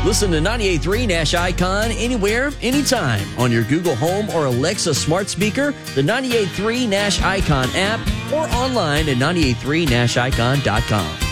Listen to 98.3 Nash Icon anywhere, anytime on your Google Home or Alexa smart speaker, the 98.3 Nash Icon app, or online at 983nashicon.com.